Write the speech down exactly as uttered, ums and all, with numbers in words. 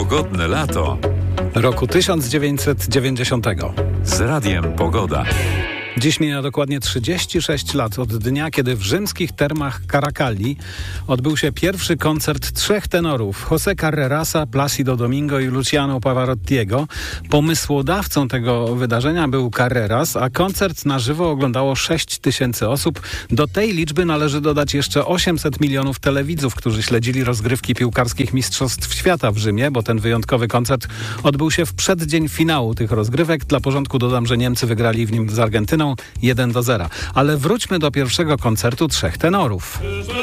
Pogodne lato roku tysiąc dziewięćset dziewięćdziesiątego. z Radiem Pogoda. Dziś mija dokładnie trzydzieści sześć lat od dnia, kiedy w rzymskich termach Caracalli odbył się pierwszy koncert trzech tenorów: José Carrerasa, Plácido Domingo i Luciano Pavarottiego. Pomysłodawcą tego wydarzenia był Carreras, a koncert na żywo oglądało sześć tysięcy osób. Do tej liczby należy dodać jeszcze osiemset milionów telewidzów, którzy śledzili rozgrywki piłkarskich Mistrzostw Świata w Rzymie, bo ten wyjątkowy koncert odbył się w przeddzień finału tych rozgrywek. Dla porządku dodam, że Niemcy wygrali w nim z Argentyną jeden do zera. Ale wróćmy do pierwszego koncertu trzech tenorów.